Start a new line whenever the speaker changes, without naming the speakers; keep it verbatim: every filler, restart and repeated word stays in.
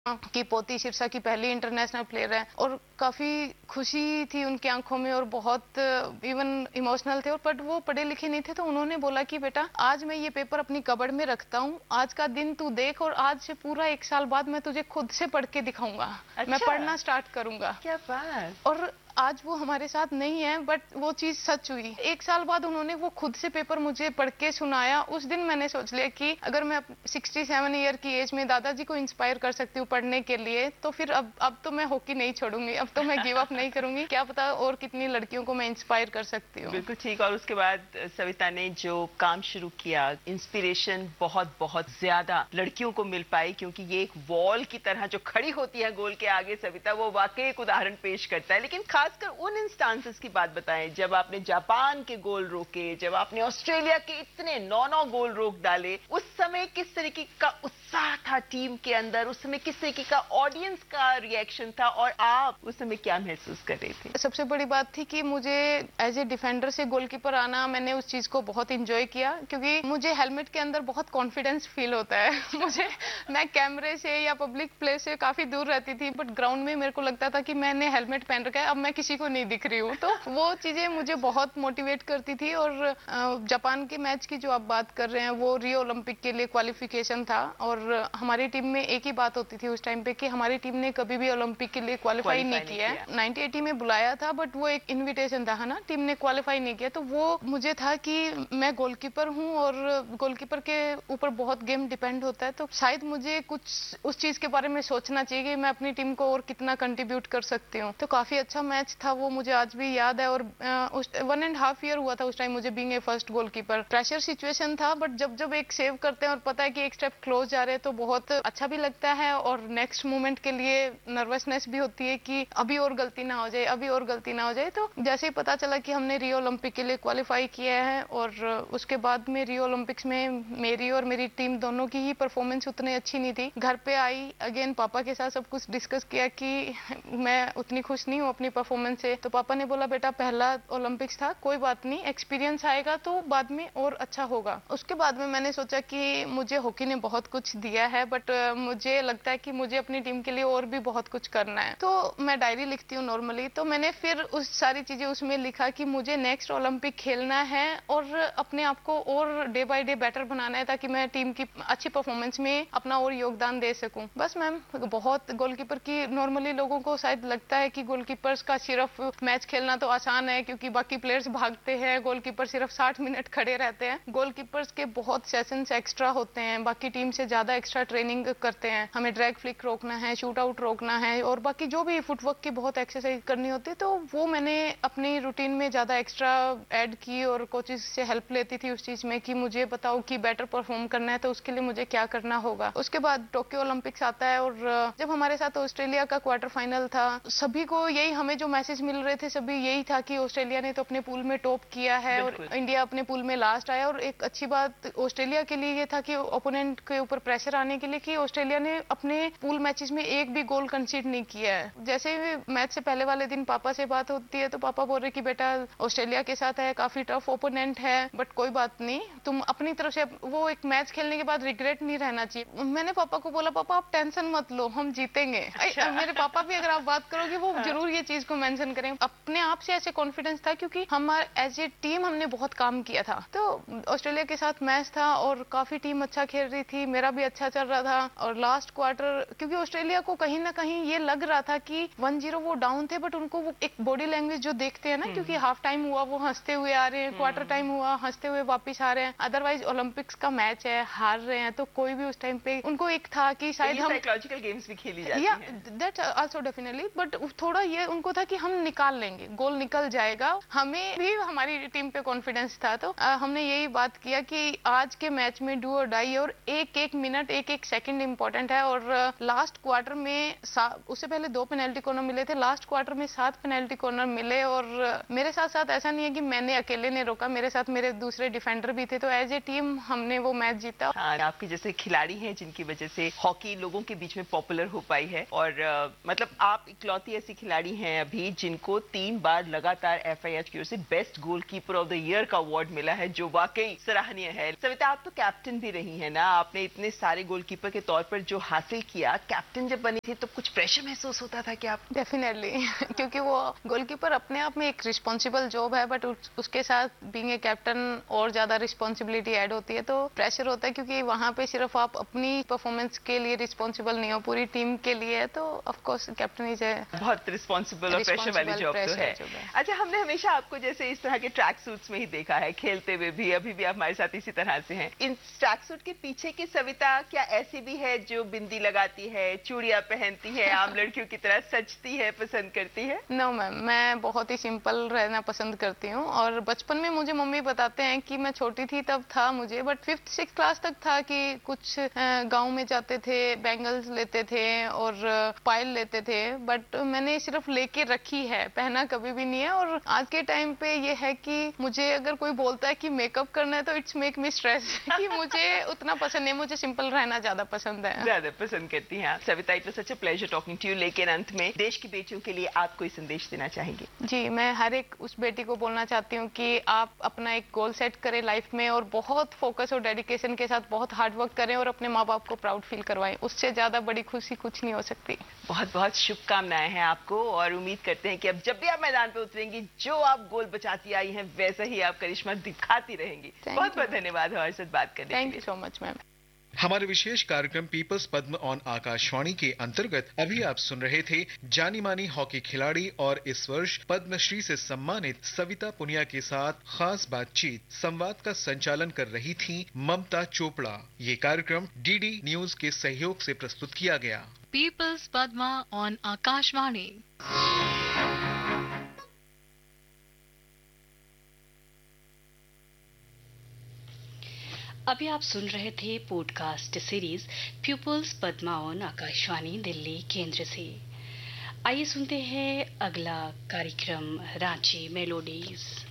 की पोती सिरसा की पहली इंटरनेशनल प्लेयर है और काफी खुशी थी उनकी आंखों में और बहुत इवन इमोशनल थे। और बट वो पढ़े लिखे नहीं थे, तो उन्होंने बोला कि बेटा आज मैं ये पेपर अपनी कबर्ड में रखता हूँ, आज का दिन तू देख और आज से पूरा एक साल बाद मैं तुझे खुद से पढ़ के दिखाऊंगा। अच्छा। मैं पढ़ना स्टार्ट करूंगा।
क्या बात।
और आज वो हमारे साथ नहीं है, बट वो चीज सच हुई। एक साल बाद उन्होंने वो खुद से पेपर मुझे पढ़ के सुनाया। उस दिन मैंने सोच लिया कि अगर मैं सड़सठ ईयर की एज में दादाजी को इंस्पायर कर सकती हूँ पढ़ने के लिए, तो फिर अब अब तो मैं हॉकी नहीं छोड़ूंगी, अब तो मैं गिव अप नहीं करूंगी। क्या पता और कितनी लड़कियों को मैं इंस्पायर कर सकती हूँ।
बिल्कुल ठीक। और उसके बाद सविता ने जो काम शुरू किया, इंस्पिरेशन बहुत बहुत ज्यादा लड़कियों को मिल पाई, क्योंकि ये एक वॉल की तरह जो खड़ी होती है गोल के आगे, सविता वो वाकई एक उदाहरण पेश करता है। लेकिन खासकर उन इंस्टांसेस की बात बताएं जब आपने जापान के गोल रोके, जब आपने ऑस्ट्रेलिया के इतने नौ नौ गोल रोक डाले, उस समय किस तरीके का उत्साह था टीम के अंदर, उस समय किस तरीके का ऑडियंस का रिएक्शन था और आप उस समय क्या महसूस कर रहे थे?
सबसे बड़ी बात थी कि मुझे एज ए डिफेंडर से गोलकीपर आना, मैंने उस चीज को बहुत इंजॉय किया, क्योंकि मुझे हेलमेट के अंदर बहुत कॉन्फिडेंस फील होता है। मुझे मैं कैमरे से या पब्लिक प्लेस से काफी दूर रहती थी, बट ग्राउंड में मेरे को लगता था कि मैंने हेलमेट पहन रखा है, अब मैं किसी को नहीं दिख रही हूँ। तो वो चीजें मुझे बहुत मोटिवेट करती थी। और जापान के मैच की जो आप बात कर रहे हैं, वो रियो ओलंपिक के लिए क्वालिफिकेशन था और हमारी टीम में एक ही बात होती थी उस टाइम पे कि हमारी टीम ने कभी भी ओलंपिक के लिए क्वालिफाई नहीं किया है। नाइनटीन एटी में बुलाया था, बट वो एक इन्विटेशन था, है ना, टीम ने क्वालिफाई नहीं किया। तो वो मुझे था कि मैं गोलकीपर हूँ और गोलकीपर के ऊपर बहुत गेम डिपेंड होता है, तो शायद मुझे कुछ उस चीज के बारे में सोचना चाहिए कि मैं अपनी टीम को और कितना कंट्रीब्यूट कर सकती हूँ। तो काफी अच्छा मैच था वो, मुझे आज भी याद है। और उस वन एंड हाफ ईयर हुआ था उस टाइम मुझे being a first goalkeeper. Pressure situation था, बट जब जब एक सेव करते हैं और पता है कि एक स्टेप क्लोज जा रहे हैं, तो बहुत अच्छा भी लगता है और नेक्स्ट मोमेंट के लिए नर्वसनेस भी होती है कि अभी और गलती ना हो जाए, अभी और गलती ना हो जाए। तो जैसे ही पता चला कि हमने रियो ओलंपिक के लिए क्वालिफाई किया है, और उसके बाद में रियो ओलंपिक्स में मेरी और मेरी टीम दोनों की ही परफॉर्मेंस उतनी अच्छी नहीं थी। घर पे आई, अगेन पापा के साथ सब कुछ डिस्कस किया कि मैं उतनी खुश नहीं हूँ अपनी परफॉर्मेंस से। तो पापा ने बोला बेटा पहला ओलंपिक्स था, कोई बात नहीं, एक्सपीरियंस आएगा तो बाद में और अच्छा होगा। उसके बाद में मैंने सोचा कि मुझे हॉकी ने बहुत कुछ दिया है, बट मुझे लगता है कि मुझे अपनी टीम के लिए और भी बहुत कुछ करना है। तो मैं डायरी लिखती हूँ नॉर्मली, तो मैंने फिर उस सारी चीजें उसमें लिखा कि मुझे नेक्स्ट ओलंपिक खेलना है और अपने आप को और डे बाय डे बेटर बनाना है, ताकि मैं टीम की अच्छी परफॉर्मेंस में अपना और योगदान दे सकूं। बस मैम, बहुत गोलकीपर की नॉर्मली लोगों को शायद लगता है कि गोलकीपर्स का सिर्फ मैच खेलना तो आसान है, क्योंकि बाकी प्लेयर्स भागते हैं, गोलकीपर सिर्फ साठ मिनट खड़े रहते हैं। गोलकीपर्स के बहुत सेशंस एक्स्ट्रा होते हैं, बाकी टीम से ज्यादा एक्स्ट्रा ट्रेनिंग करते हैं। हमें ड्रैग फ्लिक रोकना है, शूट आउट रोकना है, और बाकी जो भी फुटवर्क की बहुत एक्सरसाइज करनी होती है। तो वो मैंने अपनी रूटीन में ज्यादा एक्स्ट्रा ऐड की और कोचेस से हेल्प लेती थी उस चीज में कि मुझे बताओ कि बेटर परफॉर्म करना है तो उसके लिए मुझे क्या करना होगा। उसके बाद टोक्यो ओलंपिक्स आता है, और जब हमारे साथ ऑस्ट्रेलिया का क्वार्टर फाइनल था, सभी को यही, हमें जो मैसेज मिल रहे थे सभी यही था कि ऑस्ट्रेलिया ने तो अपने पूल में टॉप किया है और इंडिया अपने पूल में लास्ट आया। और एक अच्छी बात ऑस्ट्रेलिया के लिए ये था कि ओपोनेंट के ऊपर प्रेशर आने के लिए कि ऑस्ट्रेलिया ने अपने पूल मैचेस में एक भी गोल कंसीड नहीं किया है। जैसे ही मैच से पहले वाले दिन पापा से बात होती है, तो पापा बोल रहे कि बेटा ऑस्ट्रेलिया के साथ है, काफी टफ ओपोनेंट है, बट कोई बात नहीं, तुम अपनी तरफ से, वो एक मैच खेलने के बाद रिग्रेट नहीं रहना चाहिए। मैंने पापा को बोला पापा आप टेंशन मत लो, हम जीतेंगे। अच्छा। मेरे पापा भी अगर आप बात करोगे वो हाँ। जरूर ये चीज को मेंशन करें। अपने आप से ऐसे कॉन्फिडेंस था, क्योंकि हमारे एज ए टीम हमने बहुत काम किया था। तो ऑस्ट्रेलिया के साथ मैच था और काफी टीम अच्छा खेल रही थी, मेरा भी अच्छा चल रहा था। और लास्ट क्वार्टर, क्योंकि ऑस्ट्रेलिया को कहीं ना कहीं ये लग रहा था कि वन जीरो वो डाउन थे, बट उनको वो एक बॉडी लैंग्वेज जो देखते हैं ना, क्योंकि हाफ टाइम हुआ वो हंसते हुए आ रहे हैं, क्वार्टर टाइम हुआ हंसते हुए वापिस आ रहे हैं। अदरवाइज ओलंपिक्स का मैच है, हार रहे हैं, तो कोई भी उस टाइम पे उनको एक था कि शायद हम
साइकोलॉजिकल गेम्स भी खेली जाती हैं।
दैट आल्सो डेफिनेटली, बट थोड़ा ये उनको था कि हम निकाल लेंगे, गोल निकल जाएगा। हमें भी हमारी टीम पे कॉन्फिडेंस था। तो आ, हमने यही बात किया कि आज के मैच में डू और डाई, और एक एक मिनट एक एक सेकंड इंपॉर्टेंट है। और लास्ट क्वार्टर में, उससे पहले दो पेनल्टी कॉर्नर मिले थे, लास्ट क्वार्टर में सात पेनल्टी कॉर्नर मिले। और मेरे साथ साथ ऐसा नहीं है कि मैंने अकेले ने रोका, मेरे साथ मेरे दूसरे डिफेंडर भी थे। तो एज ए टीम हमने वो मैच जीता।
हाँ, आपके जैसे खिलाड़ी हैं जिनकी वजह से हॉकी लोगों के बीच में पॉपुलर हो पाई है, और आ, मतलब आप इकलौती ऐसी खिलाड़ी हैं अभी जिनको तीन बार लगातार एफ आई एच की ओर से best goalkeeper of the year का अवार्ड मिला है, जो वाकई सराहनीय है। सविता, आप तो कैप्टन भी रही है ना, आपने इतने सारे गोलकीपर के तौर पर जो हासिल किया, कैप्टन जब बनी थी तो कुछ प्रेशर महसूस होता था क्या आप?
डेफिनेटली क्योंकि वो गोलकीपर अपने आप में एक रिस्पॉन्सिबल जॉब है, बट उस, उसके साथ बीइंग ए कैप्टन और ज्यादा रिस्पॉन्सिबिलिटी ऐड होती है, तो प्रेशर होता है क्योंकि वहां पे सिर्फ आप अपनी परफॉर्मेंस के लिए रिस्पॉन्सिबल नहीं हो, पूरी टीम के लिए है, तो of course captain is a
बहुत रिस्पॉन्सिबल और प्रेशर वाली जॉब तो है। अच्छा, हमने हमेशा आपको जैसे इस तरह के ट्रैक सूट्स में ही देखा है, खेलते हुए भी, अभी भी आप हमारे साथ इसी तरह से हैं। इन ट्रैक सूट के पीछे की सविता क्या ऐसी भी है जो बिंदी लगाती है, चूड़ियां पहनती है, आम लड़कियों की तरह सजती है, पसंद करती है?
नो मैम, मैं बहुत ही सिंपल रहना पसंद करती हूँ, और बचपन में मुझे मम्मी बताते हैं कि मैं छोटी थी तब था मुझे, बट फिफ्थ सिक्स क्लास तक था कि कुछ गांव में जाते थे, बैंगल्स लेते थे और पायल लेते थे, बट मैंने सिर्फ लेके रखी है, पहना कभी भी नहीं है। और आज के टाइम पे ये है कि मुझे अगर कोई बोलता है कि मेकअप करना है तो इट्स मेक मी स्ट्रेस कि मुझे उतना पसंद नहीं, मुझे सिंपल रहना ज्यादा पसंद है।
ज्यादा पसंद करती हैं आप। Savita, it was such a pleasure talking to you, लेकिन अंत में देश की बेटियों के लिए आप कोई संदेश देना चाहेंगे?
जी, मैं हर एक उस बेटी को बोलना चाहती हूँ कि आप अपना एक गोल सेट करें लाइफ में और बहुत फोकस और डेडिकेशन के साथ बहुत हार्ड वर्क करें और अपने माँ बाप को प्राउड फील करवाएं, उससे ज्यादा बड़ी खुशी कुछ नहीं हो सकती।
बहुत बहुत शुभकामनाएं हैं आपको, और उम्मीद करते हैं कि अब जब भी आप मैदान पे उतरेंगी, जो आप गोल बचाती आई हैं वैसा ही आप करिश्मा दिखाती रहेंगी। बहुत बहुत धन्यवाद हमारे साथ बात करने के लिए।
Thank you so much ma'am.
हमारे विशेष कार्यक्रम पीपल्स पद्म ऑन आकाशवाणी के अंतर्गत अभी आप सुन रहे थे जानी मानी हॉकी खिलाड़ी और इस वर्ष पद्मश्री से सम्मानित सविता पुनिया के साथ खास बातचीत। संवाद का संचालन कर रही थी ममता चोपड़ा। ये कार्यक्रम डीडी न्यूज के सहयोग से प्रस्तुत किया गया।
Peoples Padma on Akashvani. अभी आप सुन रहे थे podcast series peoples Padma on Akashvani Delhi केंद्र से। आइए सुनते हैं अगला कार्यक्रम रांची मेलोडीज।